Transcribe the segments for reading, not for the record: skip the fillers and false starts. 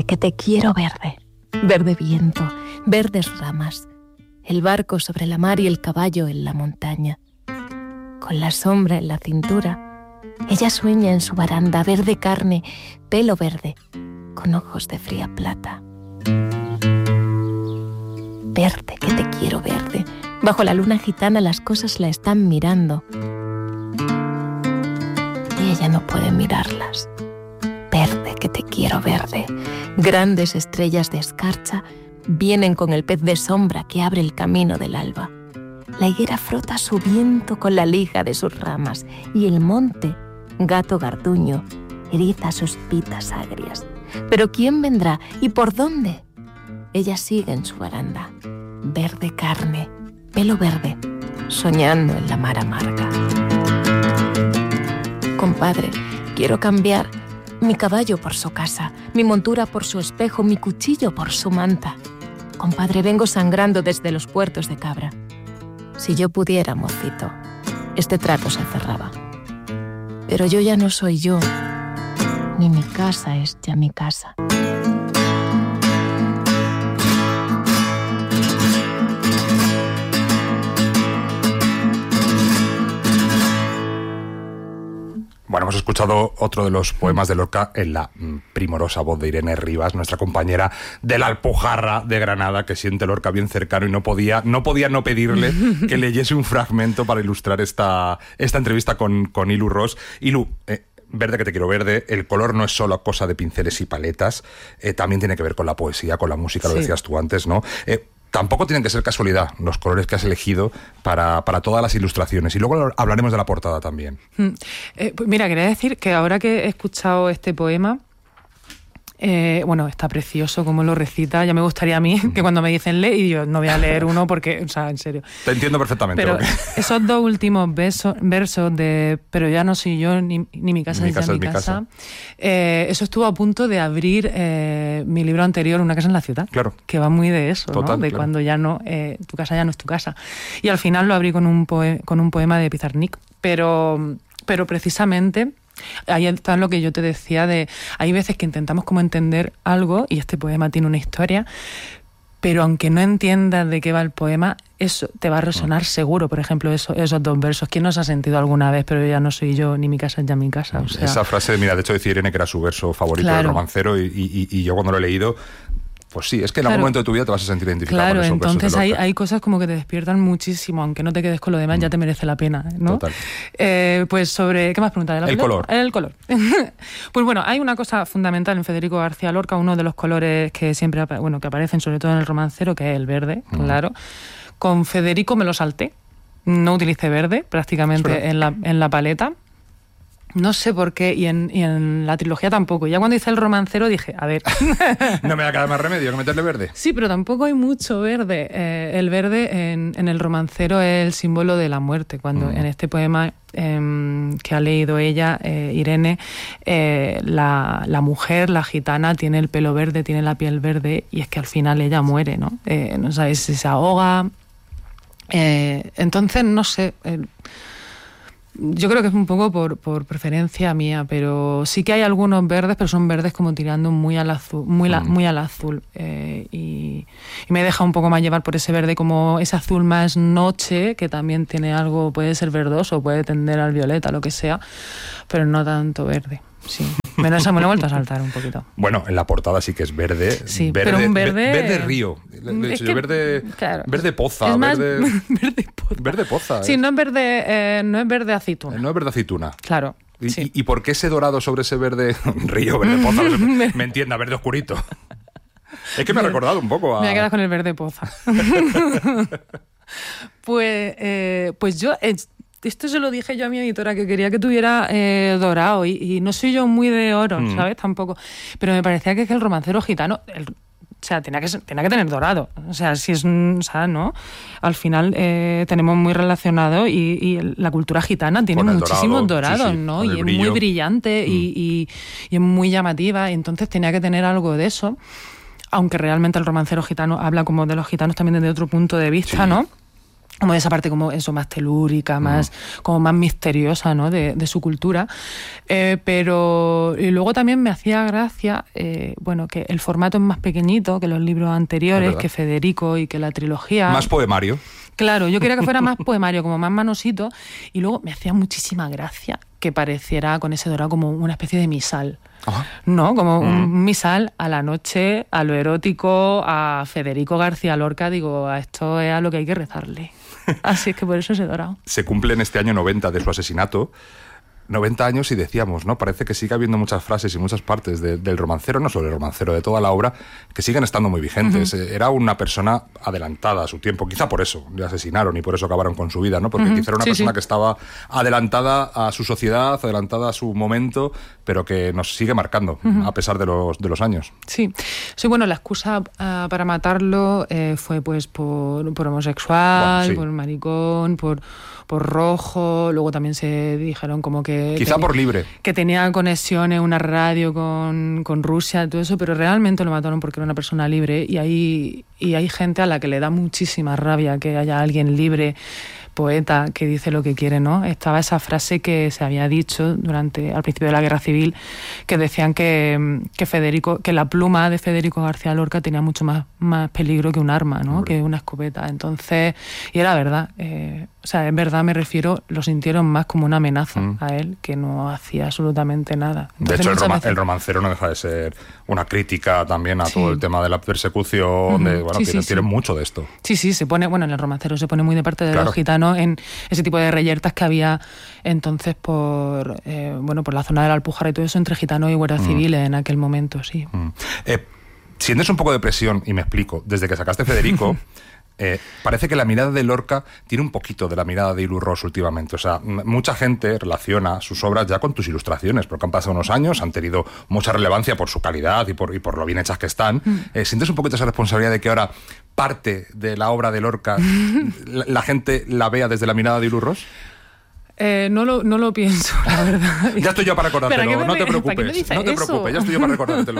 que te quiero verde. Verde viento, verdes ramas, el barco sobre la mar y el caballo en la montaña. Con la sombra en la cintura, ella sueña en su baranda, verde carne, pelo verde, con ojos de fría plata. Verde, que te quiero verde. Bajo la luna gitana las cosas la están mirando y ella no puede mirarlas. Verde, que te quiero verde. Grandes estrellas de escarcha vienen con el pez de sombra que abre el camino del alba. La higuera frota su viento con la lija de sus ramas y el monte, gato garduño, eriza sus pitas agrias. Pero ¿quién vendrá y por dónde? Ella sigue en su baranda, verde carne, pelo verde, soñando en la mar amarga. Compadre, quiero cambiar mi caballo por su casa, mi montura por su espejo, mi cuchillo por su manta. Compadre, vengo sangrando desde los puertos de Cabra. Si yo pudiera, mocito, este trato se cerraba. Pero yo ya no soy yo, ni mi casa es ya mi casa. Bueno, hemos escuchado otro de los poemas de Lorca en la primorosa voz de Irene Rivas, nuestra compañera de la Alpujarra de Granada, que siente Lorca bien cercano y no podía no pedirle que leyese un fragmento para ilustrar esta entrevista con Ilu Ros. Ilu, verde, que te quiero verde, el color no es solo cosa de pinceles y paletas, también tiene que ver con la poesía, con la música, lo decías tú antes, ¿no? Tampoco tienen que ser casualidad los colores que has elegido para todas las ilustraciones. Y luego hablaremos de la portada también. Pues mira, quería decir que ahora que he escuchado este poema, bueno, está precioso como lo recita. Ya me gustaría a mí que cuando me dicen lee, y yo no voy a leer uno porque, o sea, en serio. Te entiendo perfectamente. Pero esos dos últimos versos de pero ya no soy yo, ni mi casa es ya mi casa. Eso estuvo a punto de abrir mi libro anterior, Una casa en la ciudad. Claro. Que va muy de eso, total, ¿no? De claro. Cuando ya no, tu casa ya no es tu casa. Y al final lo abrí con un poema de Pizarnik. Pero precisamente ahí está lo que yo te decía de hay veces que intentamos como entender algo y este poema tiene una historia, pero aunque no entiendas de qué va el poema, eso te va a resonar seguro. Por ejemplo, esos dos versos. ¿Quién nos ha sentido alguna vez? Pero ya no soy yo, ni mi casa es ya mi casa. O sea, esa frase, mira, de hecho decía Irene que era su verso favorito del Romancero y yo cuando lo he leído, pues sí, es que en algún momento de tu vida te vas a sentir identificado con esos versos de Lorca. Entonces hay cosas como que te despiertan muchísimo, aunque no te quedes con lo demás, ya te merece la pena, ¿no? Total. Pues sobre, ¿qué más preguntas? El color. El color. Pues bueno, hay una cosa fundamental en Federico García Lorca, uno de los colores que siempre, que aparecen sobre todo en el Romancero, que es el verde, claro. Con Federico me lo salté, no utilicé verde prácticamente en la paleta. No sé por qué, y en la trilogía tampoco. Ya cuando hice el Romancero dije, a ver... No me va a quedar más remedio que meterle verde. Sí, pero tampoco hay mucho verde. El verde en el Romancero es el símbolo de la muerte. Cuando en este poema que ha leído ella, Irene, la mujer, la gitana, tiene el pelo verde, tiene la piel verde, y es que al final ella muere, ¿no? No sabes si se ahoga. Entonces, no sé... Yo creo que es un poco por preferencia mía, pero sí que hay algunos verdes, pero son verdes como tirando muy al azul, muy al azul. Y me deja un poco más llevar por ese verde, como ese azul más noche, que también tiene algo, puede ser verdoso, puede tender al violeta, lo que sea, pero no tanto verde. Sí. Menos esa me lo he vuelto a saltar un poquito. Bueno, en la portada sí que es verde. Sí, pero un verde... Verde río. Verde poza. Es más, verde poza. Sí, no es verde aceituna. No es verde aceituna. Claro. ¿Y por qué ese dorado sobre ese verde río, verde poza? Me entienda, verde oscurito. Es que me ha recordado un poco a... Me voy a quedar con el verde poza. Pues yo... Esto se lo dije yo a mi editora, que quería que tuviera dorado, y no soy yo muy de oro, ¿sabes? Tampoco. Pero me parecía que el Romancero gitano, o sea, tenía que tener dorado. O sea, si es, o sea, ¿no? Al final tenemos muy relacionado y la cultura gitana tiene muchísimos dorados, sí, ¿no? Y es muy brillante y es muy llamativa, y entonces tenía que tener algo de eso, aunque realmente el Romancero gitano habla como de los gitanos también desde otro punto de vista, ¿no? como de esa parte como eso más telúrica, más como más misteriosa, ¿no? de su cultura. Pero y luego también me hacía gracia bueno, que el formato es más pequeñito que los libros anteriores, que Federico y que la trilogía. Más poemario. Claro, yo quería que fuera más poemario, como más manosito, y luego me hacía muchísima gracia que pareciera con ese dorado como una especie de misal. ¿No? Como un misal a la noche, a lo erótico, a Federico García Lorca. Digo, a esto es a lo que hay que rezarle. Así es que por eso ese dorado. Se cumplen este año 90 de su asesinato. 90 años y decíamos, ¿no? Parece que sigue habiendo muchas frases y muchas partes del romancero, no solo el romancero, de toda la obra, que siguen estando muy vigentes. Era una persona adelantada a su tiempo, quizá por eso le asesinaron y por eso acabaron con su vida, ¿no? Porque quizá era una persona que estaba adelantada a su sociedad, adelantada a su momento, pero que nos sigue marcando a pesar de los años. Sí, bueno, la excusa para matarlo fue pues por homosexual, por maricón, por rojo. Luego también se dijeron como que quizá por libre, que tenía conexiones, una radio con Rusia y todo eso, pero realmente lo mataron porque era una persona libre, y hay gente a la que le da muchísima rabia que haya alguien libre, poeta, que dice lo que quiere, ¿no? Estaba esa frase que se había dicho al principio de la Guerra Civil, que decían que la pluma de Federico García Lorca tenía mucho más peligro que un arma, ¿no? Que una escopeta. Entonces, y era verdad, o sea, en verdad me refiero, lo sintieron más como una amenaza a él, que no hacía absolutamente nada. Entonces, de hecho, el romancero no deja de ser una crítica también a todo el tema de la persecución, tiene mucho de esto. Sí, se pone, en el romancero se pone muy de parte de los gitanos, en ese tipo de reyertas que había entonces por la zona de la Alpujarra y todo eso, entre gitanos y guardias civiles en aquel momento, sí. Sientes un poco de presión, y me explico, desde que sacaste Federico, parece que la mirada de Lorca tiene un poquito de la mirada de Ilus Ros últimamente. O sea, mucha gente relaciona sus obras ya con tus ilustraciones, porque han pasado unos años, han tenido mucha relevancia por su calidad y por lo bien hechas que están. ¿Sientes un poquito esa responsabilidad de que ahora parte de la obra de Lorca la gente la vea desde la mirada de Ilus Ros? No lo pienso, la verdad. Ya estoy yo para recordártelo, no te preocupes. No te preocupes, ya estoy yo para recordártelo.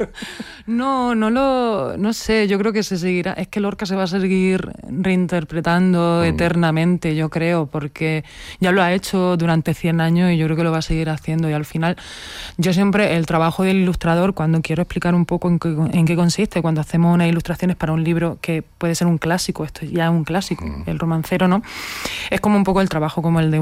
No sé, yo creo que se seguirá. Es que Lorca se va a seguir reinterpretando eternamente, yo creo, porque ya lo ha hecho durante 100 años y yo creo que lo va a seguir haciendo. Y al final, yo siempre, el trabajo del ilustrador, cuando quiero explicar un poco en qué consiste, cuando hacemos unas ilustraciones para un libro que puede ser un clásico, esto ya es un clásico, el romancero, ¿no? Es como un poco el trabajo como el de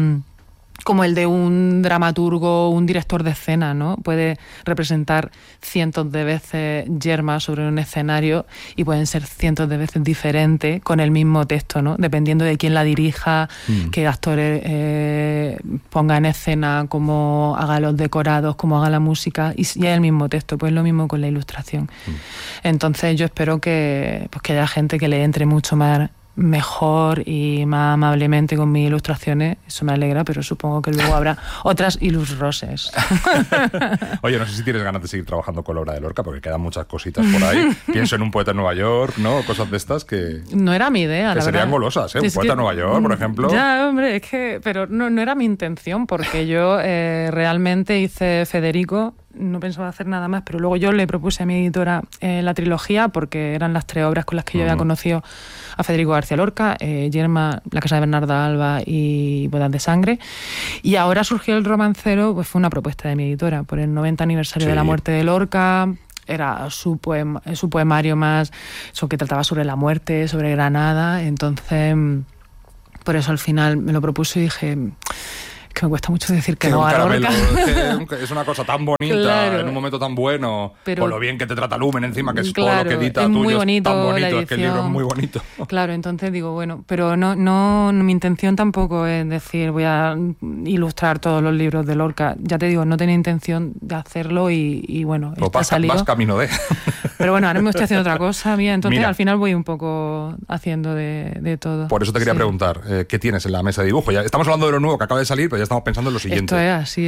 un dramaturgo, un director de escena, ¿no? Puede representar cientos de veces Yerma sobre un escenario y pueden ser cientos de veces diferentes con el mismo texto, ¿no? Dependiendo de quién la dirija, qué actores ponga en escena, cómo haga los decorados, cómo haga la música, y es el mismo texto. Pues lo mismo con la ilustración. Entonces yo espero que haya gente que le entre mucho más mejor y más amablemente con mis ilustraciones. Eso me alegra, pero supongo que luego habrá otras Ilus Roses. Oye, no sé si tienes ganas de seguir trabajando con la obra de Lorca, porque quedan muchas cositas por ahí. Pienso en Un poeta en Nueva York, ¿no? Cosas de estas que... No era mi idea, la verdad. Que serían golosas, ¿eh? Un poeta en Nueva York, por ejemplo. Ya, hombre, es que... Pero no era mi intención, porque yo realmente hice Federico, no pensaba hacer nada más, pero luego yo le propuse a mi editora la trilogía, porque eran las 3 obras con las que yo había conocido a Federico García Lorca, Yerma, La casa de Bernarda Alba y Bodas de sangre. Y ahora surgió el romancero, pues fue una propuesta de mi editora, por el 90 aniversario de la muerte de Lorca. Era su poemario más, eso que trataba sobre la muerte, sobre Granada. Entonces, por eso al final me lo propuso y dije... que me cuesta mucho decir que no a Lorca. Es una cosa tan bonita, en un momento tan bueno, con lo bien que te trata Lumen encima, que es todo lo que edita tuyo, muy bonito, es tan bonito, es que el libro es muy bonito. Claro, entonces digo, bueno, pero no mi intención tampoco es decir voy a ilustrar todos los libros de Lorca. Ya te digo, no tenía intención de hacerlo y bueno, está salido. Vas camino de... Pero bueno, ahora me estoy haciendo otra cosa, mía, entonces al final voy un poco haciendo de todo. Por eso te quería preguntar, ¿qué tienes en la mesa de dibujo? Ya estamos hablando de lo nuevo que acaba de salir, pero ya estamos pensando en lo siguiente. Esto es así,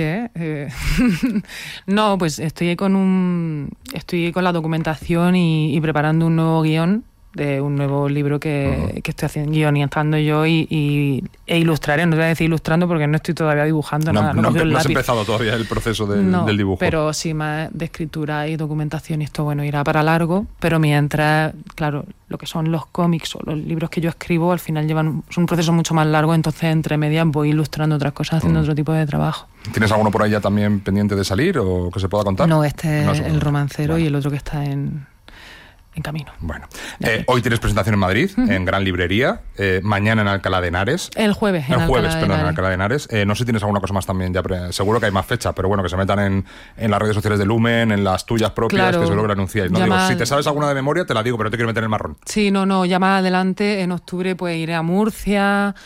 No, pues estoy con la documentación y preparando un nuevo guión de un nuevo libro que estoy guionizando yo e ilustraré. No te voy a decir ilustrando porque no estoy todavía dibujando nada. No has empezado todavía el proceso del dibujo. Pero sí más de escritura y documentación, y esto irá para largo, pero mientras, claro, lo que son los cómics o los libros que yo escribo al final son un proceso mucho más largo, entonces entre medias voy ilustrando otras cosas, haciendo otro tipo de trabajo. ¿Tienes alguno por ahí ya también pendiente de salir o que se pueda contar? No, este es el romancero y el otro que está en camino. Bueno, hoy tienes presentación en Madrid, en Gran Librería, mañana en Alcalá de Henares. El jueves en Alcalá de Henares. No sé si tienes alguna cosa más también, seguro que hay más fecha, pero bueno, que se metan en las redes sociales de Lumen, en las tuyas propias, claro, que seguro que lo anunciáis. No digo, si te sabes alguna de memoria, te la digo, pero no te quiero meter en el marrón. Sí, ya más adelante, en octubre, pues iré a Murcia,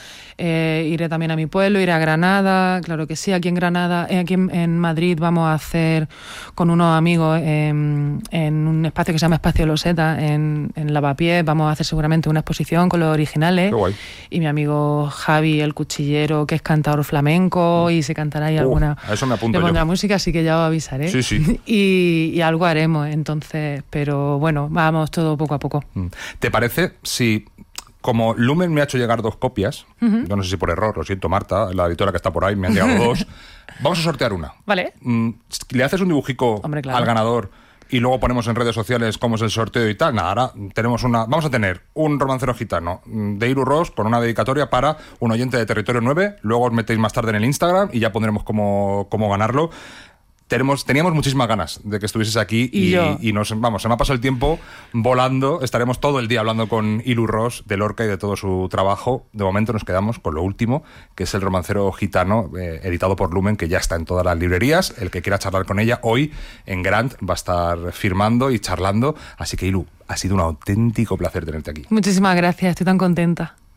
iré también a mi pueblo, iré a Granada, claro que sí, aquí en Granada, aquí en Madrid vamos a hacer con unos amigos en un espacio que se llama Espacio Loseta, en Lavapiés, vamos a hacer seguramente una exposición con los originales. Qué guay. Y mi amigo Javi, el cuchillero, que es cantador flamenco, y se cantará ahí alguna... A eso me apunto yo. Música, así que ya os avisaré. Sí. y algo haremos, entonces, pero bueno, vamos todo poco a poco. ¿Te parece si... Como Lumen me ha hecho llegar 2 copias, yo no sé si por error, lo siento Marta, la editora que está por ahí, me han llegado 2, vamos a sortear una. Vale. ¿Le haces un dibujico al ganador y luego ponemos en redes sociales cómo es el sorteo y tal? Nada, ahora vamos a tener un romancero gitano de Iru Ros con una dedicatoria para un oyente de Territorio 9, luego os metéis más tarde en el Instagram y ya pondremos cómo ganarlo. Teníamos muchísimas ganas de que estuvieses aquí y se me ha pasado el tiempo volando. Estaremos todo el día hablando con Iru Ros de Lorca y de todo su trabajo. De momento nos quedamos con lo último, que es el romancero gitano, editado por Lumen, que ya está en todas las librerías. El que quiera charlar con ella hoy en Grant va a estar firmando y charlando. Así que, Iru, ha sido un auténtico placer tenerte aquí. Muchísimas gracias, estoy tan contenta.